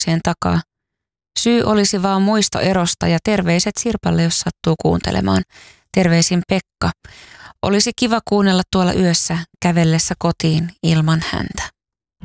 etäisyyksien takaa. Syy olisi vaan muisto erosta ja terveiset Sirpalle, jos sattuu kuuntelemaan. Terveisin Pekka. Olisi kiva kuunnella tuolla yössä kävellessä kotiin ilman häntä.